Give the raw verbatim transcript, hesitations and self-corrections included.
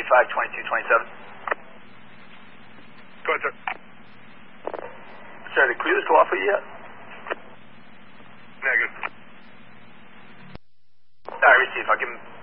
five, twenty-two, twenty-seven. Go ahead, sir. Sir, did Cletus go off with you yet? Negative. Alright, receive. I'll give him